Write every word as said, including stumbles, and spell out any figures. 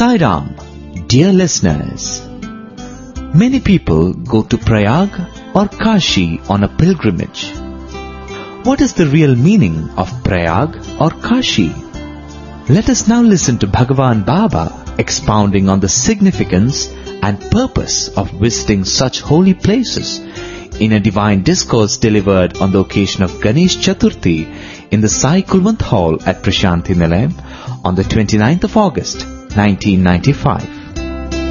Sai Ram, dear listeners. Many people go to Prayag or Kashi on a pilgrimage. What is the real meaning of Prayag or Kashi? Let us now listen to Bhagavan Baba expounding on the significance and purpose of visiting such holy places in a divine discourse delivered on the occasion of Ganesh Chaturthi in the Sai Kulwant Hall at Prashanthi Nilayam on the twenty-ninth of August, nineteen ninety-five.